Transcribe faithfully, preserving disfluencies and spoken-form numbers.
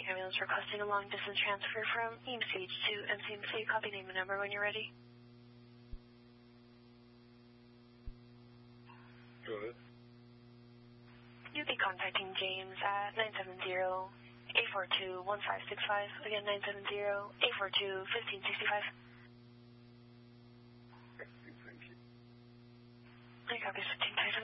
County ambulance requesting a long-distance transfer from E M C H to M C M C. Copy name and number when you're ready. Go ahead. You'll be contacting James at nine seven zero, eight four two, one five six five. Again, nine seven zero, eight four two, one five six five. Thank you. I copy fifteen five.